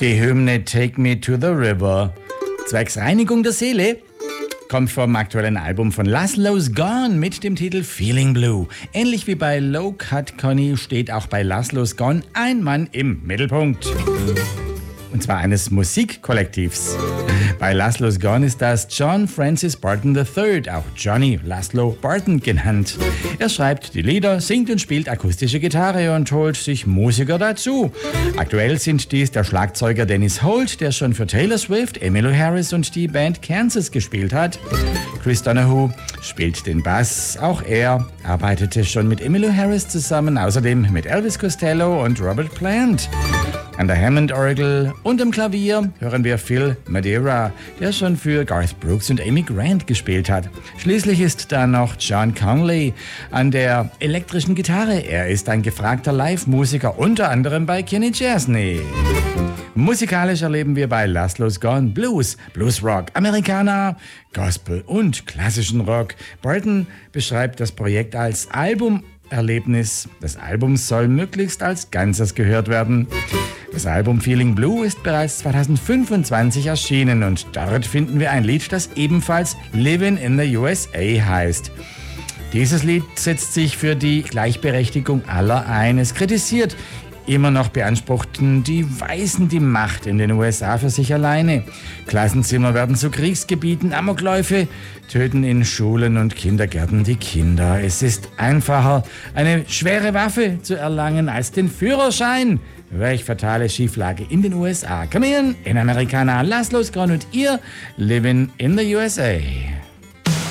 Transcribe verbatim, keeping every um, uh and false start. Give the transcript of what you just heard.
Die Hymne Take Me to the River, zwecks Reinigung der Seele, kommt vom aktuellen Album von Laszlo's Gone mit dem Titel Feeling Blue. Ähnlich wie bei Low Cut Connie steht auch bei Laszlo's Gone ein Mann im Mittelpunkt. Und zwar eines Musikkollektivs. Bei Laszlo's Gone ist das John Francis Barton der Dritte, auch Johnny Laszlo Barton genannt. Er schreibt die Lieder, singt und spielt akustische Gitarre und holt sich Musiker dazu. Aktuell sind dies der Schlagzeuger Dennis Holt, der schon für Taylor Swift, Emmylou Harris und die Band Kansas gespielt hat. Chris Donahue spielt den Bass. Auch er arbeitete schon mit Emmylou Harris zusammen, außerdem mit Elvis Costello und Robert Plant. An der Hammond-Orgel und am Klavier hören wir Phil Madeira, der schon für Garth Brooks und Amy Grant gespielt hat. Schließlich ist da noch John Conley an der elektrischen Gitarre. Er ist ein gefragter Live-Musiker, unter anderem bei Kenny Chesney. Musikalisch erleben wir bei Laszlo's Gone Blues, Bluesrock, Americana, Gospel und klassischen Rock. Barton beschreibt das Projekt als Album-Erlebnis. Das Album soll möglichst als Ganzes gehört werden. Das Album Feeling Blue ist bereits zweitausendfünfundzwanzig erschienen und dort finden wir ein Lied, das ebenfalls Livin' in the U S A heißt. Dieses Lied setzt sich für die Gleichberechtigung aller ein. Es kritisiert, immer noch beanspruchten die Weißen die Macht in den U S A für sich alleine. Klassenzimmer werden zu Kriegsgebieten, Amokläufe töten in Schulen und Kindergärten die Kinder. Es ist einfacher, eine schwere Waffe zu erlangen als den Führerschein. Welch fatale Schieflage in den U S A. Come in, in Americana, Laszlo's Gone und ihr Livin' in the U S A.